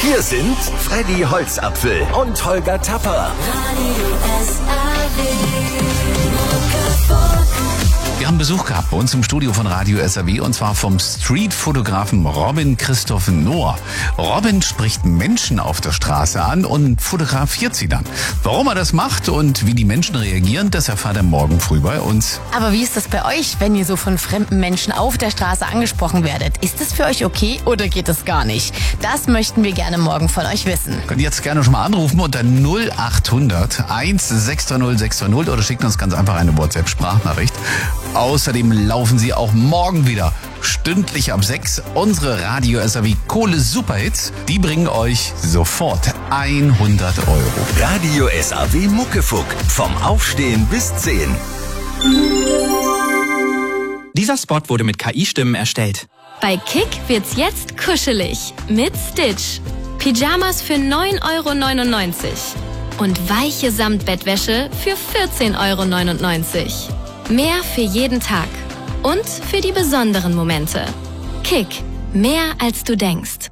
Hier sind Freddy Holzapfel und Holger Tapper. Wir haben Besuch gehabt bei uns im Studio von Radio SAW und zwar vom Streetfotografen Robin Christoph Nohr. Robin spricht Menschen auf der Straße an und fotografiert sie dann. Warum er das macht und wie die Menschen reagieren, das erfahrt er morgen früh bei uns. Aber wie ist das bei euch, wenn ihr so von fremden Menschen auf der Straße angesprochen werdet? Ist das für euch okay oder geht das gar nicht? Das möchten wir gerne morgen von euch wissen. Könnt ihr jetzt gerne schon mal anrufen unter 0800 1630 620 oder schickt uns ganz einfach eine WhatsApp-Sprachnachricht. Außerdem laufen sie auch morgen wieder stündlich ab 6. Unsere Radio SAW Kohle Superhits, die bringen euch sofort 100 €. Radio SAW Muckefuck. Vom Aufstehen bis 10. Dieser Spot wurde mit KI-Stimmen erstellt. Bei Kick wird's jetzt kuschelig mit Stitch. Pyjamas für 9,99 € und weiche Samtbettwäsche für 14,99 €. Mehr für jeden Tag und für die besonderen Momente. Kick, mehr als du denkst.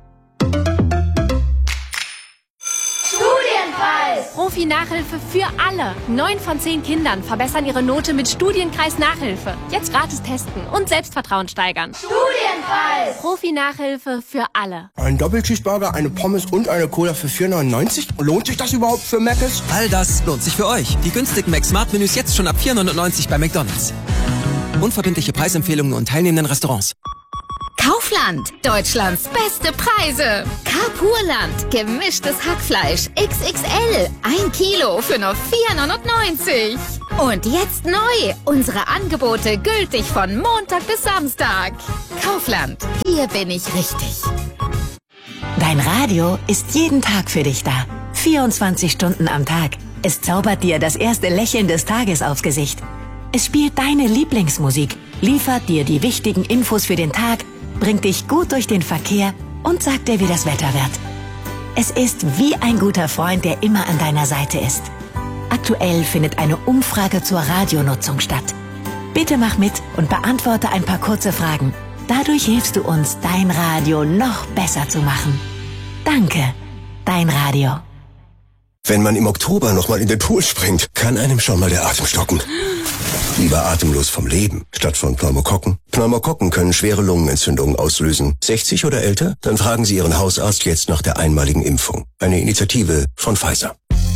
Studienpreis! Profi-Nachhilfe für alle. 9 von 10 Kindern verbessern ihre Note mit Studienkreis-Nachhilfe. Jetzt gratis testen und Selbstvertrauen steigern. Studienpreis! Profi-Nachhilfe für alle. Ein Doppelcheeseburger, eine Pommes und eine Cola für 4,99 €? Lohnt sich das überhaupt für Mc's? All das lohnt sich für euch. Die günstigen Mac-Smart-Menüs jetzt schon ab 4,99 € bei McDonald's. Unverbindliche Preisempfehlungen und teilnehmenden Restaurants. Kaufland, Deutschlands beste Preise. Carpurland, gemischtes Hackfleisch, XXL, 1 Kilo für nur 4,99 €. Und jetzt neu, unsere Angebote gültig von Montag bis Samstag. Kaufland, hier bin ich richtig. Dein Radio ist jeden Tag für dich da. 24 Stunden am Tag. Es zaubert dir das erste Lächeln des Tages aufs Gesicht. Es spielt deine Lieblingsmusik, liefert dir die wichtigen Infos für den Tag, bringt dich gut durch den Verkehr und sagt dir, wie das Wetter wird. Es ist wie ein guter Freund, der immer an deiner Seite ist. Aktuell findet eine Umfrage zur Radionutzung statt. Bitte mach mit und beantworte ein paar kurze Fragen. Dadurch hilfst du uns, dein Radio noch besser zu machen. Danke, dein Radio. Wenn man im Oktober nochmal in den Pool springt, kann einem schon mal der Atem stocken. Lieber atemlos vom Leben, statt von Pneumokokken. Pneumokokken können schwere Lungenentzündungen auslösen. 60 oder älter? Dann fragen Sie Ihren Hausarzt jetzt nach der einmaligen Impfung. Eine Initiative von Pfizer.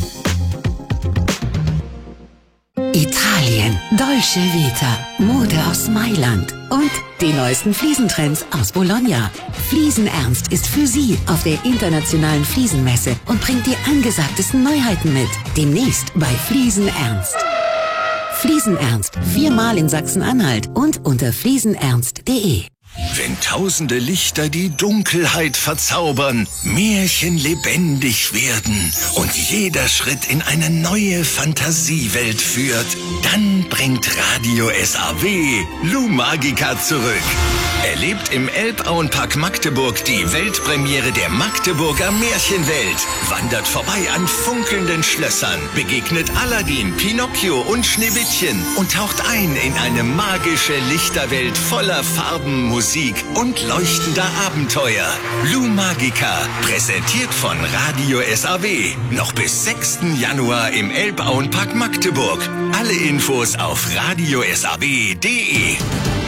Italien, Dolce Vita, Mode aus Mailand und die neuesten Fliesentrends aus Bologna. Fliesenernst ist für Sie auf der internationalen Fliesenmesse und bringt die angesagtesten Neuheiten mit. Demnächst bei Fliesenernst. Fliesenernst, 4-mal in Sachsen-Anhalt und unter fliesenernst.de. Wenn tausende Lichter die Dunkelheit verzaubern, Märchen lebendig werden und jeder Schritt in eine neue Fantasiewelt führt, dann bringt Radio SAW Lou Magica zurück. Erlebt im Elbauenpark Magdeburg die Weltpremiere der Magdeburger Märchenwelt. Wandert vorbei an funkelnden Schlössern, begegnet Aladdin, Pinocchio und Schneewittchen und taucht ein in eine magische Lichterwelt voller Farben, Musik und leuchtender Abenteuer. Lou Magica, präsentiert von Radio SAW. Noch bis 6. Januar im Elbauenpark Magdeburg. Alle Infos auf radiosaw.de.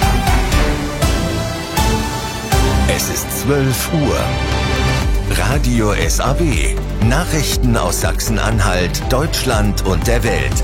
Es ist 12 Uhr. Radio SAW. Nachrichten aus Sachsen-Anhalt, Deutschland und der Welt.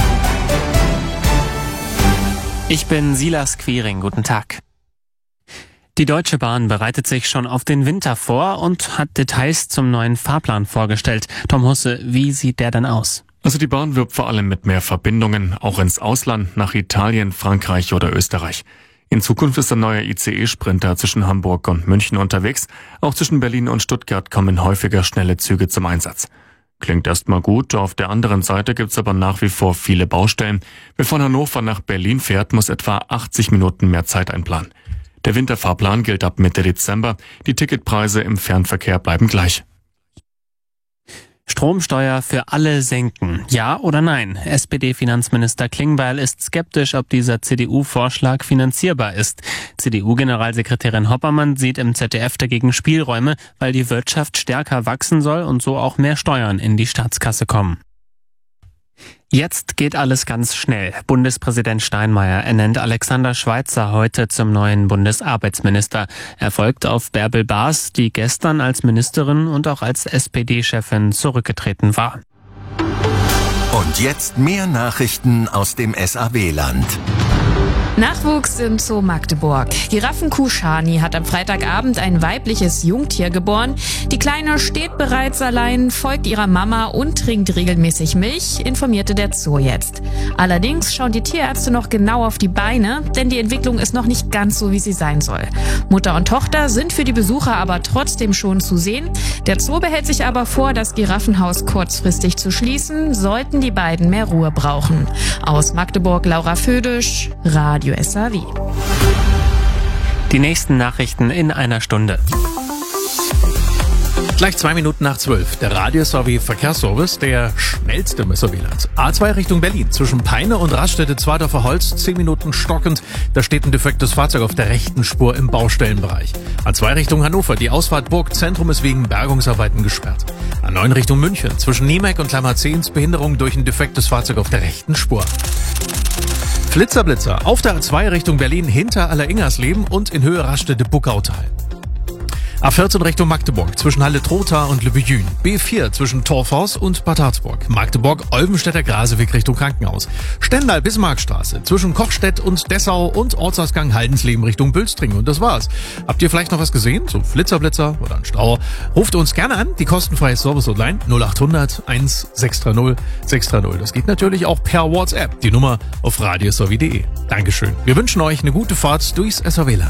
Ich bin Silas Quiring. Guten Tag. Die Deutsche Bahn bereitet sich schon auf den Winter vor und hat Details zum neuen Fahrplan vorgestellt. Tom Husse, wie sieht der denn aus? Also die Bahn wirbt vor allem mit mehr Verbindungen, auch ins Ausland, nach Italien, Frankreich oder Österreich. In Zukunft ist ein neuer ICE-Sprinter zwischen Hamburg und München unterwegs. Auch zwischen Berlin und Stuttgart kommen häufiger schnelle Züge zum Einsatz. Klingt erstmal gut, auf der anderen Seite gibt's aber nach wie vor viele Baustellen. Wer von Hannover nach Berlin fährt, muss etwa 80 Minuten mehr Zeit einplanen. Der Winterfahrplan gilt ab Mitte Dezember. Die Ticketpreise im Fernverkehr bleiben gleich. Stromsteuer für alle senken. Ja oder nein? SPD-Finanzminister Klingbeil ist skeptisch, ob dieser CDU-Vorschlag finanzierbar ist. CDU-Generalsekretärin Hoppermann sieht im ZDF dagegen Spielräume, weil die Wirtschaft stärker wachsen soll und so auch mehr Steuern in die Staatskasse kommen. Jetzt geht alles ganz schnell. Bundespräsident Steinmeier ernennt Alexander Schweitzer heute zum neuen Bundesarbeitsminister. Er folgt auf Bärbel Baas, die gestern als Ministerin und auch als SPD-Chefin zurückgetreten war. Und jetzt mehr Nachrichten aus dem SAW-Land. Nachwuchs im Zoo Magdeburg. Giraffenkuh Shani hat am Freitagabend ein weibliches Jungtier geboren. Die Kleine steht bereits allein, folgt ihrer Mama und trinkt regelmäßig Milch, informierte der Zoo jetzt. Allerdings schauen die Tierärzte noch genau auf die Beine, denn die Entwicklung ist noch nicht ganz so, wie sie sein soll. Mutter und Tochter sind für die Besucher aber trotzdem schon zu sehen. Der Zoo behält sich aber vor, das Giraffenhaus kurzfristig zu schließen, sollten die beiden mehr Ruhe brauchen. Aus Magdeburg Laura Födisch, Radio SAW. Die nächsten Nachrichten in einer Stunde. Gleich 2 Minuten nach 12. Der Radio SAW Verkehrsservice, der schnellste im SAW-Land. A2 Richtung Berlin. Zwischen Peine und Raststätte Zweidorfer Holz 10 Minuten stockend. Da steht ein defektes Fahrzeug auf der rechten Spur im Baustellenbereich. A2 Richtung Hannover. Die Ausfahrt Burgzentrum ist wegen Bergungsarbeiten gesperrt. A9 Richtung München. Zwischen Niemek und Lammerzehns Behinderung durch ein defektes Fahrzeug auf der rechten Spur. Flitzer auf der A2 Richtung Berlin hinter Alleringersleben und in Höhe Raststätte Buckautal. A14 Richtung Magdeburg zwischen Halle Trotha und Lübbejün. B4 zwischen Torfhaus und Bad Harzburg. Magdeburg, Olvenstädter Graseweg Richtung Krankenhaus. Stendal Bismarckstraße zwischen Kochstedt und Dessau und Ortsausgang Haldensleben Richtung Bülstringen. Und das war's. Habt ihr vielleicht noch was gesehen? So Flitzer oder ein Stau? Ruft uns gerne an. Die kostenfreie Service-Hotline 0800 1630 630. Das geht natürlich auch per WhatsApp. Die Nummer auf radiosaw.de. Dankeschön. Wir wünschen euch eine gute Fahrt durchs SAW-Land.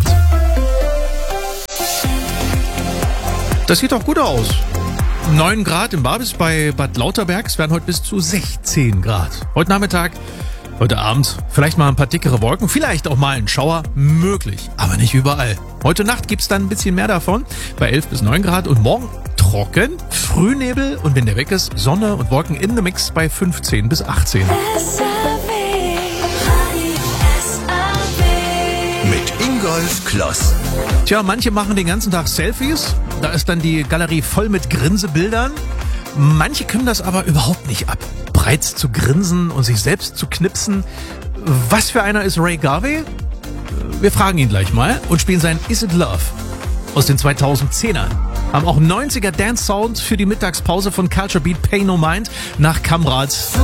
Das sieht doch gut aus. 9 Grad im Babis bei Bad Lauterberg. Es werden heute bis zu 16 Grad. Heute Nachmittag, heute Abend vielleicht mal ein paar dickere Wolken. Vielleicht auch mal ein Schauer. Möglich, aber nicht überall. Heute Nacht gibt's dann ein bisschen mehr davon. Bei 11 bis 9 Grad. Und morgen trocken, Frühnebel. Und wenn der weg ist, Sonne und Wolken in the Mix bei 15 bis 18. Mit Ingolf Kloss. Tja, manche machen den ganzen Tag Selfies. Da ist dann die Galerie voll mit Grinsebildern. Manche können das aber überhaupt nicht ab. Breit zu grinsen und sich selbst zu knipsen. Was für einer ist Ray Garvey? Wir fragen ihn gleich mal und spielen sein Is It Love aus den 2010ern. Haben auch 90er Dance-Sound für die Mittagspause von Culture Beat Pay No Mind nach Kamrat.